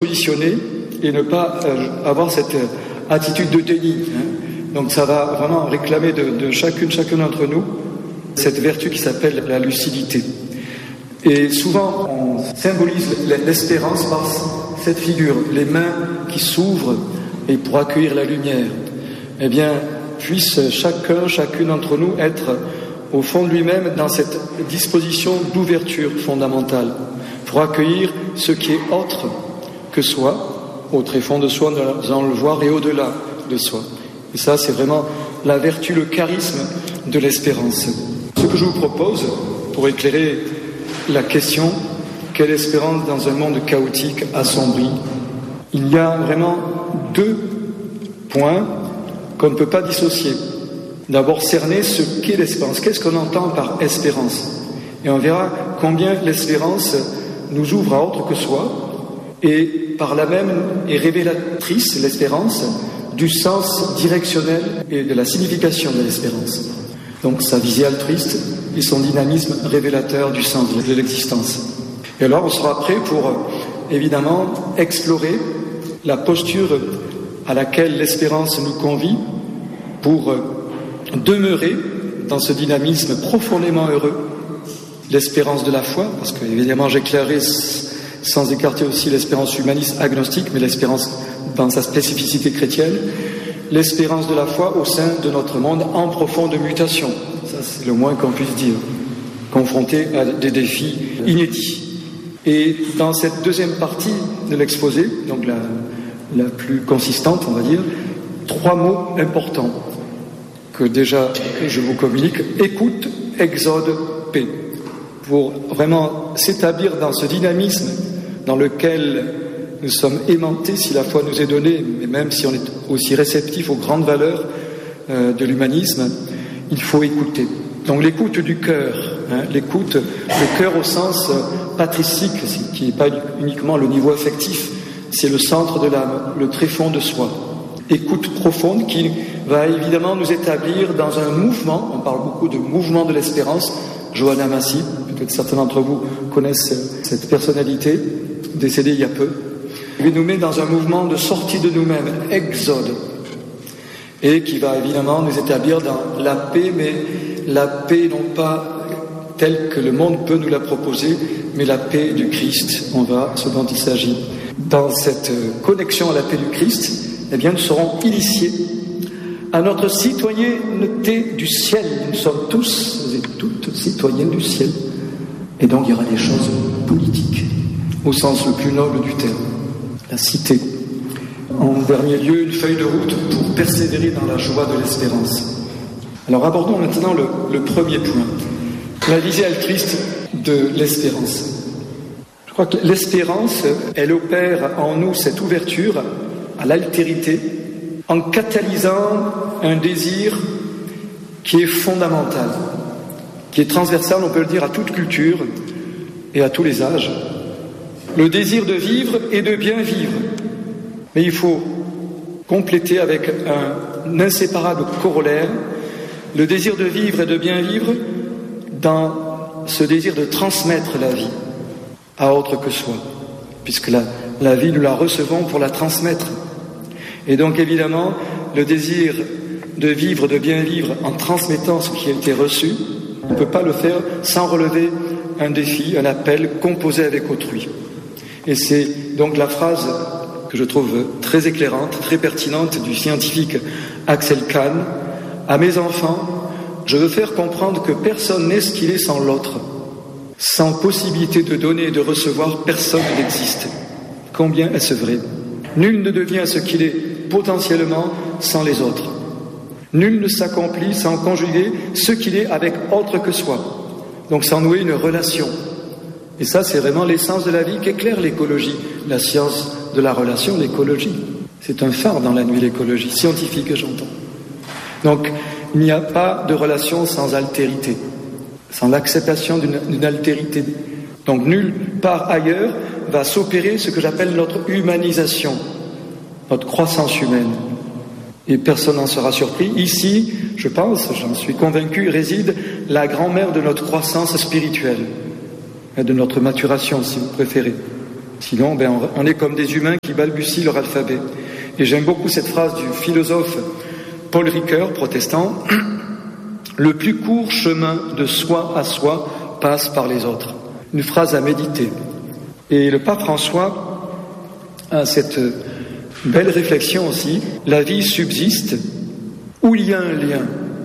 positionner et ne pas avoir cette attitude de déni. Donc ça va vraiment réclamer de chacun d'entre nous cette vertu qui s'appelle la lucidité. Et souvent, on symbolise l'espérance par cette figure, les mains qui s'ouvrent et pour accueillir la lumière. Eh bien, puisse chacune d'entre nous être au fond de lui-même dans cette disposition d'ouverture fondamentale pour accueillir ce qui est autre que soi, au tréfonds de soi, dans le voir et au-delà de soi. Et ça, c'est vraiment la vertu, le charisme de l'espérance. Ce que je vous propose, pour éclairer la question, quelle espérance dans un monde chaotique, assombri? Il y a vraiment deux points qu'on ne peut pas dissocier. D'abord, cerner ce qu'est l'espérance. Qu'est-ce qu'on entend par espérance? Et on verra combien l'espérance nous ouvre à autre que soi et par là même est révélatrice, l'espérance, du sens directionnel et de la signification de l'espérance. Donc sa visée altruiste et son dynamisme révélateur du sens de l'existence. Et alors on sera prêt pour, évidemment, explorer la posture à laquelle l'espérance nous convie pour demeurer dans ce dynamisme profondément heureux, l'espérance de la foi, parce que évidemment j'éclairerai sans écarter aussi l'espérance humaniste agnostique, mais l'espérance dans sa spécificité chrétienne, l'espérance de la foi au sein de notre monde en profonde mutation. Ça, c'est le moins qu'on puisse dire, confronté à des défis inédits. Et dans cette deuxième partie de l'exposé, donc la plus consistante, on va dire, 3 mots importants que déjà je vous communique: écoute, exode, paix, pour vraiment s'établir dans ce dynamisme dans lequel nous sommes aimantés si la foi nous est donnée, mais même si on est aussi réceptif aux grandes valeurs de l'humanisme, il faut écouter. Donc l'écoute du cœur, l'écoute, le cœur au sens patricique, qui n'est pas uniquement le niveau affectif, c'est le centre de l'âme, le tréfonds de soi. Écoute profonde qui va évidemment nous établir dans un mouvement. On parle beaucoup de mouvement de l'espérance. Johanna Massy, peut-être certains d'entre vous connaissent cette personnalité, décédée il y a peu. Il nous met dans un mouvement de sortie de nous-mêmes, exode, et qui va évidemment nous établir dans la paix, mais la paix non pas telle que le monde peut nous la proposer, mais la paix du Christ. On verra ce dont il s'agit. Dans cette connexion à la paix du Christ, eh bien, nous serons initiés à notre citoyenneté du ciel. Nous sommes tous et toutes citoyens du ciel. Et donc, il y aura des choses politiques, au sens le plus noble du terme. La cité. En dernier lieu, une feuille de route pour persévérer dans la joie de l'espérance. Alors, abordons maintenant le premier point. La visée altruiste de l'espérance. Je crois que l'espérance, elle opère en nous cette ouverture à l'altérité, en catalysant un désir qui est fondamental, qui est transversal, on peut le dire, à toute culture et à tous les âges. Le désir de vivre et de bien vivre. Mais il faut compléter avec un inséparable corollaire, le désir de vivre et de bien vivre dans ce désir de transmettre la vie à autre que soi, puisque la vie, nous la recevons pour la transmettre. Et donc évidemment, le désir de vivre, de bien vivre en transmettant ce qui a été reçu, on ne peut pas le faire sans relever un défi, un appel composé avec autrui. Et c'est donc la phrase que je trouve très éclairante, très pertinente du scientifique Axel Kahn: à mes enfants, je veux faire comprendre que personne n'est ce qu'il est sans l'autre. Sans possibilité de donner et de recevoir, personne n'existe. Combien est-ce vrai? Nul ne devient ce qu'il est potentiellement sans les autres. Nul ne s'accomplit sans conjuguer ce qu'il est avec autre que soi. Donc sans nouer une relation. Et ça, c'est vraiment l'essence de la vie qu'éclaire l'écologie, la science de la relation, l'écologie. C'est un phare dans la nuit, l'écologie, scientifique, j'entends. Donc, il n'y a pas de relation sans altérité, sans l'acceptation d'une altérité. Donc, nulle part ailleurs va s'opérer ce que j'appelle notre humanisation, notre croissance humaine. Et personne n'en sera surpris. Ici, je pense, j'en suis convaincu, réside la grand-mère de notre croissance spirituelle, et de notre maturation, si vous préférez. Sinon, on est comme des humains qui balbutient leur alphabet. Et j'aime beaucoup cette phrase du philosophe Paul Ricoeur, protestant. Le plus court chemin de soi à soi passe par les autres. Une phrase à méditer. Et le pape François a cette belle réflexion aussi. La vie subsiste où il y a un lien.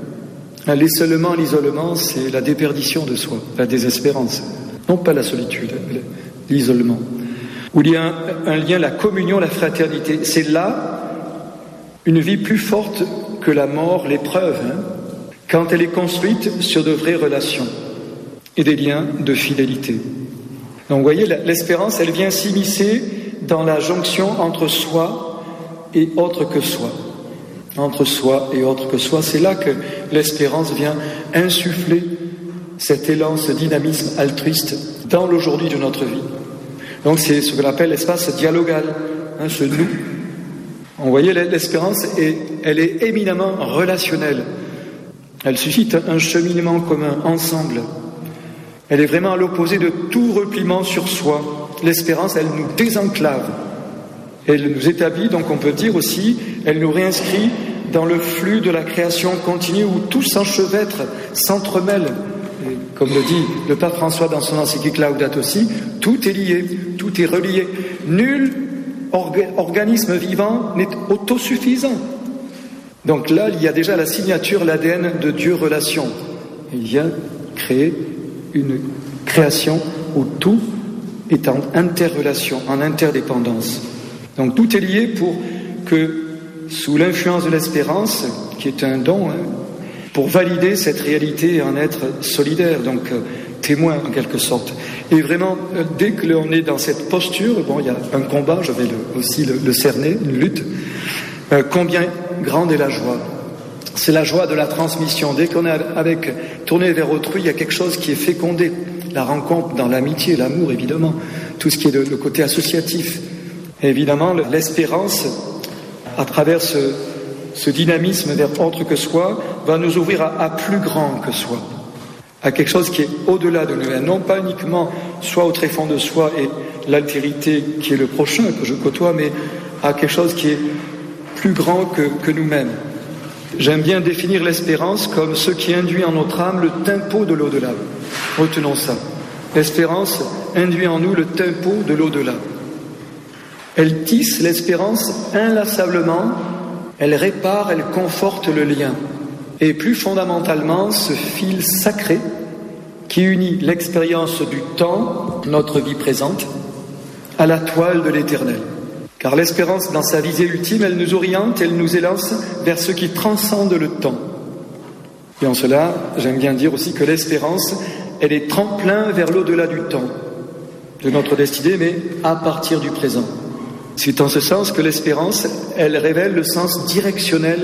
L'isolement, c'est la déperdition de soi, la désespérance. Non pas la solitude, l'isolement. Où il y a un lien, la communion, la fraternité. C'est là une vie plus forte que la mort, l'épreuve, quand elle est construite sur de vraies relations et des liens de fidélité. Donc vous voyez, l'espérance, elle vient s'immiscer dans la jonction entre soi et autre que soi. Entre soi et autre que soi, c'est là que l'espérance vient insuffler cet élan, ce dynamisme altruiste dans l'aujourd'hui de notre vie. Donc c'est ce qu'on appelle l'espace dialogal, ce nous. Vous voyez, l'espérance, elle est éminemment relationnelle. Elle suscite un cheminement commun, ensemble. Elle est vraiment à l'opposé de tout repliement sur soi. L'espérance, elle nous désenclave. Elle nous établit, donc on peut dire aussi, elle nous réinscrit dans le flux de la création continue où tout s'enchevêtre, s'entremêle. Et comme le dit le pape François dans son encyclique Laudato Si, tout est lié, tout est relié. Nul organisme vivant n'est autosuffisant. Donc là, il y a déjà la signature, l'ADN de Dieu relation. Il vient créer une création où tout est en interrelation, en interdépendance. Donc tout est lié pour que, sous l'influence de l'espérance, qui est un don, pour valider cette réalité et en être solidaire, donc témoin en quelque sorte. Et vraiment, dès que l'on est dans cette posture, il y a un combat, je vais aussi le cerner, une lutte, combien grande est la joie. C'est la joie de la transmission. Dès qu'on est tourné vers autrui, il y a quelque chose qui est fécondé. La rencontre dans l'amitié, l'amour, évidemment, tout ce qui est le côté associatif. Et évidemment, l'espérance, à travers ce dynamisme vers autre que soi, va nous ouvrir à plus grand que soi, à quelque chose qui est au-delà de nous-mêmes, non pas uniquement soit au tréfonds de soi et l'altérité qui est le prochain que je côtoie, mais à quelque chose qui est plus grand que nous-mêmes. J'aime bien définir l'espérance comme ce qui induit en notre âme le tempo de l'au-delà. Retenons ça. L'espérance induit en nous le tempo de l'au-delà. Elle tisse l'espérance inlassablement, elle répare, elle conforte le lien. Et plus fondamentalement, ce fil sacré qui unit l'expérience du temps, notre vie présente, à la toile de l'éternel. Car l'espérance, dans sa visée ultime, elle nous oriente, elle nous élance vers ce qui transcende le temps. Et en cela, j'aime bien dire aussi que l'espérance, elle est tremplin vers l'au-delà du temps, de notre destinée, mais à partir du présent. C'est en ce sens que l'espérance, elle révèle le sens directionnel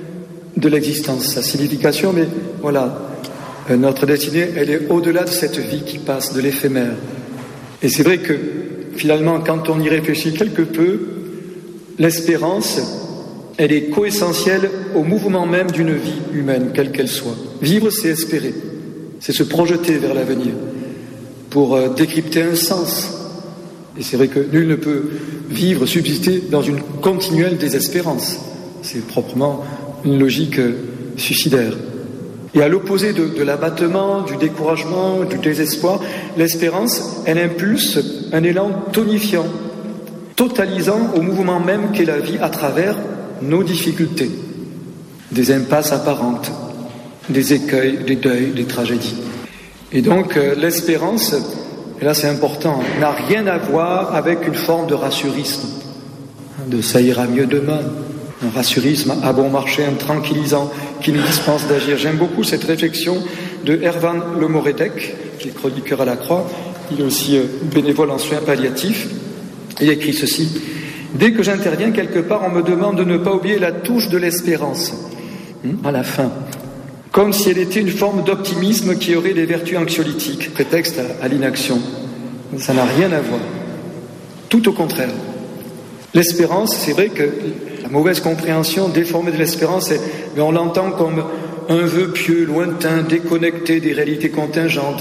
de l'existence, sa signification, mais voilà, notre destinée, elle est au-delà de cette vie qui passe, de l'éphémère. Et c'est vrai que, finalement, quand on y réfléchit quelque peu, l'espérance, elle est coessentielle au mouvement même d'une vie humaine, quelle qu'elle soit. Vivre, c'est espérer, c'est se projeter vers l'avenir, pour décrypter un sens. Et c'est vrai que nul ne peut vivre, subsister dans une continuelle désespérance. C'est proprement une logique suicidaire. Et à l'opposé de l'abattement, du découragement, du désespoir, l'espérance, elle impulse un élan tonifiant, totalisant au mouvement même qu'est la vie à travers nos difficultés, des impasses apparentes, des écueils, des deuils, des tragédies. Et donc l'espérance, et là c'est important, n'a rien à voir avec une forme de rassurisme, de ça ira mieux demain. Un rassurisme à bon marché, un tranquillisant qui nous dispense d'agir. J'aime beaucoup cette réflexion de Ervan Lomoredec, qui est chroniqueur à la Croix. Il est aussi bénévole en soins palliatifs. Il écrit ceci. « Dès que j'interviens quelque part, on me demande de ne pas oublier la touche de l'espérance. À la fin. Comme si elle était une forme d'optimisme qui aurait des vertus anxiolytiques, prétexte à l'inaction. Ça n'a rien à voir. Tout au contraire. L'espérance, c'est vrai que la mauvaise compréhension déformée de l'espérance, mais on l'entend comme un vœu pieux, lointain, déconnecté des réalités contingentes.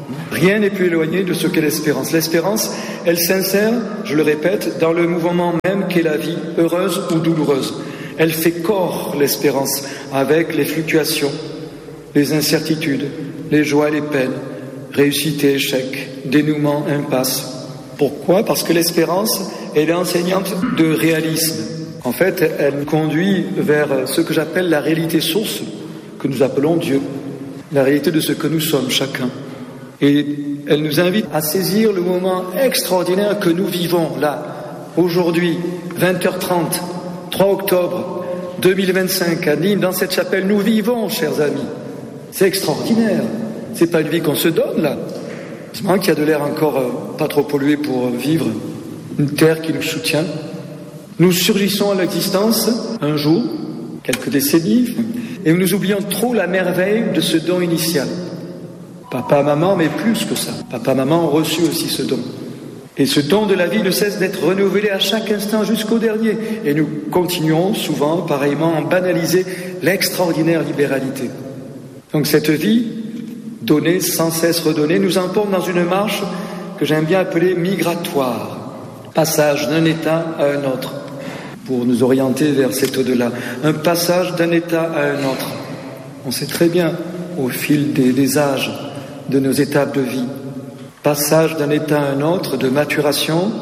Rien n'est plus éloigné de ce qu'est l'espérance. L'espérance, elle s'insère, je le répète, dans le mouvement même qu'est la vie, heureuse ou douloureuse. Elle fait corps, l'espérance, avec les fluctuations, les incertitudes, les joies et les peines, réussite et échec, dénouement, impasse. Pourquoi ? Parce que l'espérance, elle est enseignante de réalisme. En fait, elle conduit vers ce que j'appelle la réalité source, que nous appelons Dieu, la réalité de ce que nous sommes chacun. Et elle nous invite à saisir le moment extraordinaire que nous vivons là, aujourd'hui, 20h30, 3 octobre 2025, à Nîmes, dans cette chapelle. Nous vivons, chers amis. C'est extraordinaire. C'est pas une vie qu'on se donne, là. C'est vrai qu'il y a de l'air encore pas trop pollué pour vivre, une terre qui nous soutient. Nous surgissons à l'existence un jour, quelques décennies, et nous oublions trop la merveille de ce don initial. Papa, maman, mais plus que ça. Papa, maman ont reçu aussi ce don. Et ce don de la vie ne cesse d'être renouvelé à chaque instant jusqu'au dernier. Et nous continuons souvent, pareillement, à banaliser l'extraordinaire libéralité. Donc cette vie, donnée, sans cesse redonnée, nous emporte dans une marche que j'aime bien appeler migratoire. Passage d'un état à un autre, pour nous orienter vers cet au-delà. Un passage d'un état à un autre. On sait très bien, au fil des âges, de nos étapes de vie, passage d'un état à un autre, de maturation,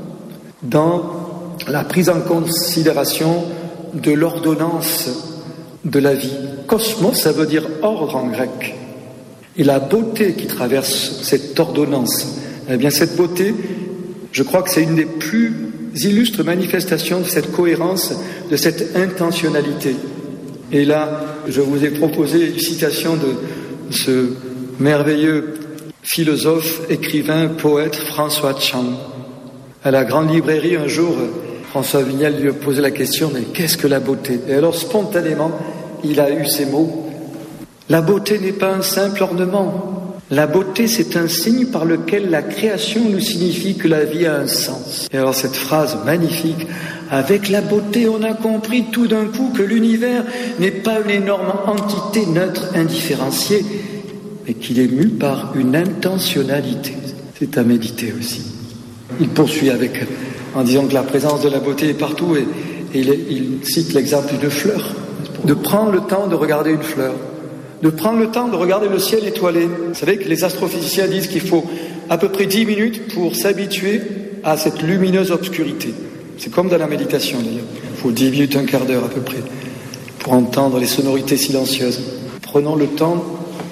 dans la prise en considération de l'ordonnance de la vie. Cosmos, ça veut dire ordre en grec. Et la beauté qui traverse cette ordonnance, eh bien cette beauté, je crois que c'est une des plus illustres manifestations de cette cohérence, de cette intentionnalité. Et là, je vous ai proposé une citation de ce merveilleux philosophe, écrivain, poète François Chan. À la grande librairie, un jour, François Vignal lui a posé la question, mais qu'est-ce que la beauté ? Et alors, spontanément, il a eu ces mots. La beauté n'est pas un simple ornement. La beauté, c'est un signe par lequel la création nous signifie que la vie a un sens. Et alors, cette phrase magnifique, avec la beauté, on a compris tout d'un coup que l'univers n'est pas une énorme entité neutre, indifférenciée, mais qu'il est mu par une intentionnalité. C'est à méditer aussi. Il poursuit en disant que la présence de la beauté est partout et il cite l'exemple d'une fleur. De prendre le temps de regarder une fleur, de prendre le temps de regarder le ciel étoilé. Vous savez que les astrophysiciens disent qu'il faut à peu près 10 minutes pour s'habituer à cette lumineuse obscurité. C'est comme dans la méditation d'ailleurs. Il faut 10 minutes, un quart d'heure à peu près, pour entendre les sonorités silencieuses. Prenons le temps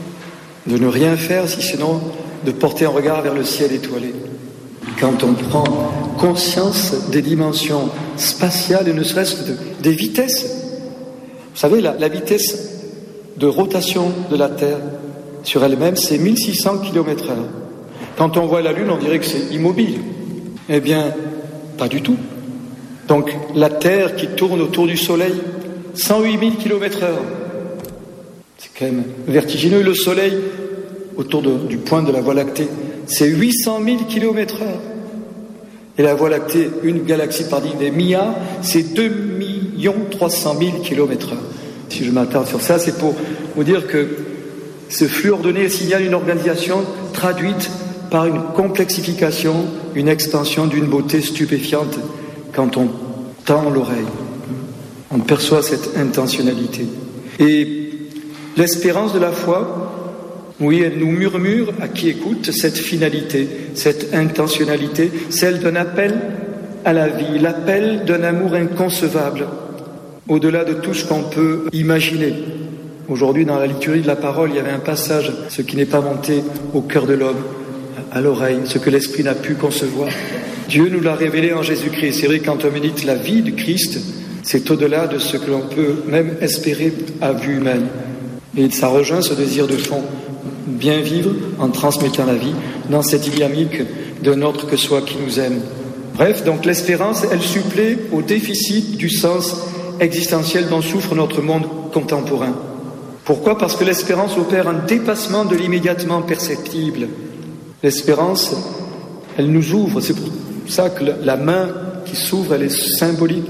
de ne rien faire, si sinon de porter un regard vers le ciel étoilé. Quand on prend conscience des dimensions spatiales et ne serait-ce que des vitesses. Vous savez, la vitesse de rotation de la Terre sur elle-même, c'est 1600 km/h. Quand on voit la Lune, on dirait que c'est immobile. Eh bien, pas du tout. Donc, la Terre qui tourne autour du Soleil, 108 000 km/h. C'est quand même vertigineux. Le Soleil, autour du point de la Voie lactée, c'est 800 000 km/h. Et la Voie lactée, une galaxie par des milliards, c'est 2 300 000 km/h. Si je m'attarde sur ça, c'est pour vous dire que ce flux ordonné signale une organisation traduite par une complexification, une expansion d'une beauté stupéfiante. Quand on tend l'oreille, on perçoit cette intentionnalité. Et l'espérance de la foi, oui, elle nous murmure à qui écoute cette finalité, cette intentionnalité, celle d'un appel à la vie, l'appel d'un amour inconcevable, au-delà de tout ce qu'on peut imaginer. Aujourd'hui, dans la liturgie de la parole, il y avait un passage, ce qui n'est pas monté au cœur de l'homme, à l'oreille, ce que l'esprit n'a pu concevoir. Dieu nous l'a révélé en Jésus-Christ. C'est vrai, quand on médite la vie du Christ, c'est au-delà de ce que l'on peut même espérer à vue humaine. Et ça rejoint ce désir de fond, bien vivre en transmettant la vie dans cette dynamique d'un autre que soi qui nous aime. Bref, donc l'espérance, elle supplée au déficit du sens existentiel dont souffre notre monde contemporain. Pourquoi ? Parce que l'espérance opère un dépassement de l'immédiatement perceptible. L'espérance, elle nous ouvre. C'est pour ça que la main qui s'ouvre, elle est symbolique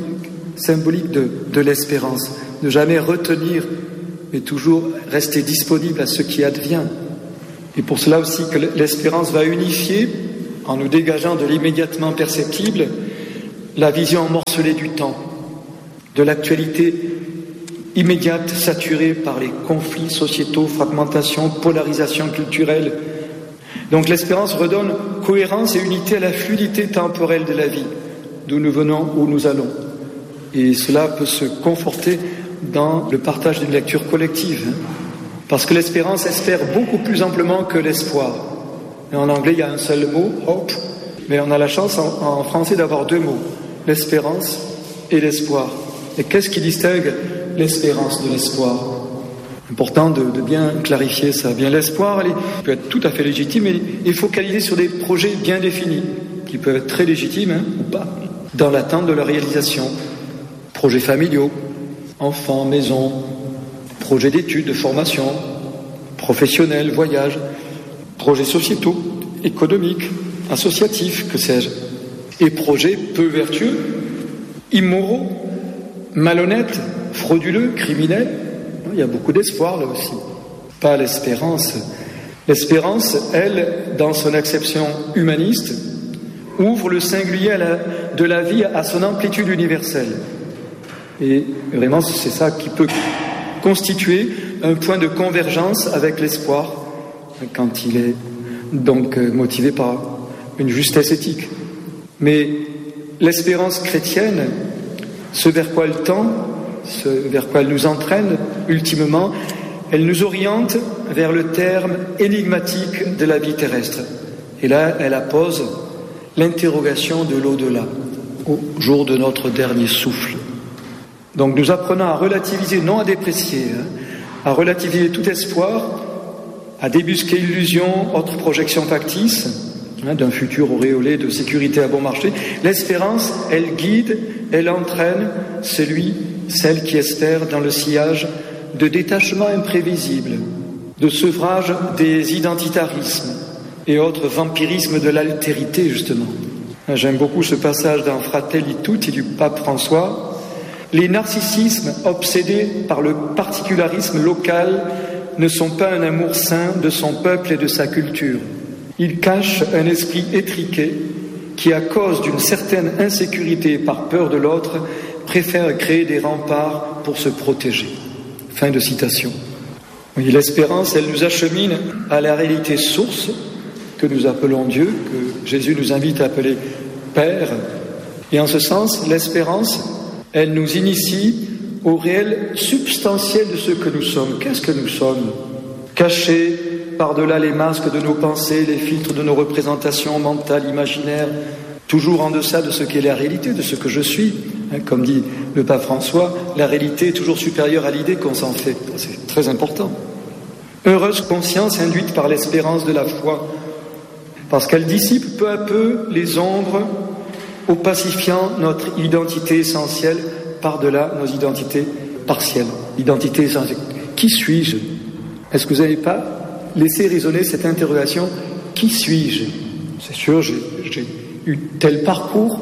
de l'espérance. Ne jamais retenir, mais toujours rester disponible à ce qui advient. Et pour cela aussi que l'espérance va unifier, en nous dégageant de l'immédiatement perceptible, la vision morcelée du temps, de l'actualité immédiate saturée par les conflits sociétaux, fragmentation, polarisation culturelle. Donc l'espérance redonne cohérence et unité à la fluidité temporelle de la vie, d'où nous venons, où nous allons. Et cela peut se conforter dans le partage d'une lecture collective. Parce que l'espérance espère beaucoup plus amplement que l'espoir. Et en anglais, il y a un seul mot, hope, mais on a la chance en français d'avoir deux mots, l'espérance et l'espoir. Et qu'est-ce qui distingue l'espérance de l'espoir? Important de bien clarifier ça. Bien, l'espoir peut être tout à fait légitime, mais il est focalisé sur des projets bien définis, qui peuvent être très légitimes ou pas, dans l'attente de leur réalisation. Projets familiaux, enfants, maisons, projets d'études, de formation, professionnels, voyages, projets sociétaux, économiques, associatifs, que sais-je, et projets peu vertueux, immoraux, malhonnêtes, frauduleux, criminels. Il y a beaucoup d'espoir là aussi. Pas l'espérance. L'espérance, elle, dans son acception humaniste, ouvre le singulier de la vie à son amplitude universelle. Et vraiment, c'est ça qui peut constituer un point de convergence avec l'espoir quand il est donc motivé par une justesse éthique. Mais l'espérance chrétienne, ce vers quoi elle tend, ce vers quoi elle nous entraîne, ultimement, elle nous oriente vers le terme énigmatique de la vie terrestre. Et là, elle appose l'interrogation de l'au-delà, au jour de notre dernier souffle. Donc nous apprenons à relativiser, non à déprécier, à relativiser tout espoir, à débusquer illusions, autres projections factices, d'un futur auréolé de sécurité à bon marché. L'espérance, elle guide, elle entraîne celle qui espère dans le sillage de détachement imprévisible, de sevrage des identitarismes et autres vampirismes de l'altérité, justement. J'aime beaucoup ce passage dans Fratelli Tutti du pape François. Les narcissismes obsédés par le particularisme local ne sont pas un amour sain de son peuple et de sa culture. Ils cachent un esprit étriqué qui, à cause d'une certaine insécurité par peur de l'autre, préfère créer des remparts pour se protéger. Fin de citation. Oui, l'espérance, elle nous achemine à la réalité source que nous appelons Dieu, que Jésus nous invite à appeler Père. Et en ce sens, l'espérance, elle nous initie au réel substantiel de ce que nous sommes. Qu'est-ce que nous sommes? Cachés par-delà les masques de nos pensées, les filtres de nos représentations mentales, imaginaires, toujours en deçà de ce qu'est la réalité, de ce que je suis. Comme dit le pape François, la réalité est toujours supérieure à l'idée qu'on s'en fait. C'est très important. Heureuse conscience induite par l'espérance de la foi, parce qu'elle dissipe peu à peu les ombres, opacifiant notre identité essentielle par-delà nos identités partielles. Identité essentielle. Qui suis-je? Est-ce que vous n'avez pas laissé résonner cette interrogation? Qui suis-je? C'est sûr, j'ai eu tel parcours,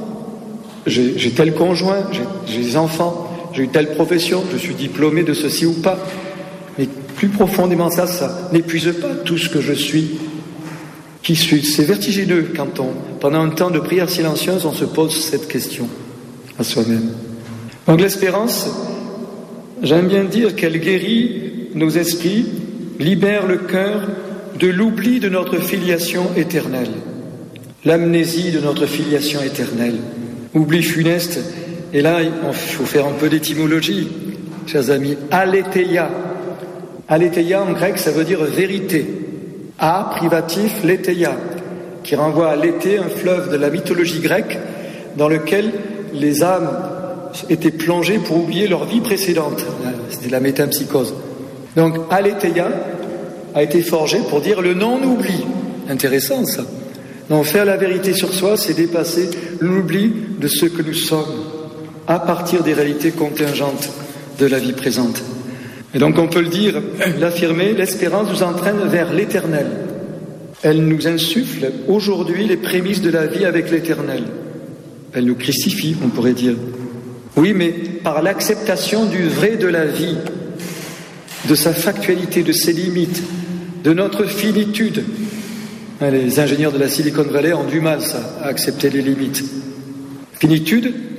j'ai tel conjoint, j'ai des enfants, j'ai eu telle profession, je suis diplômé de ceci ou pas. Mais plus profondément ça n'épuise pas tout ce que je suis. Qui suis-je? C'est vertigineux quand pendant un temps de prière silencieuse, on se pose cette question à soi-même. Donc l'espérance, j'aime bien dire qu'elle guérit nos esprits, libère le cœur de l'oubli de notre filiation éternelle, l'amnésie de notre filiation éternelle, oubli funeste. Et là, il faut faire un peu d'étymologie, chers amis. Aletheia. Aletheia en grec, ça veut dire vérité. A, privatif, letheia, qui renvoie à l'été, un fleuve de la mythologie grecque, dans lequel les âmes étaient plongées pour oublier leur vie précédente. C'était la métempsychose. Donc, aletheia a été forgé pour dire le non-oubli. Intéressant, ça. Donc, faire la vérité sur soi, c'est dépasser l'oubli de ce que nous sommes, à partir des réalités contingentes de la vie présente. Et donc, on peut le dire, l'affirmer, l'espérance nous entraîne vers l'éternel. Elle nous insuffle aujourd'hui les prémices de la vie avec l'éternel. Elle nous crucifie, on pourrait dire. Oui, mais par l'acceptation du vrai de la vie, de sa factualité, de ses limites, de notre finitude. Les ingénieurs de la Silicon Valley ont du mal, ça, à accepter les limites. Finitude,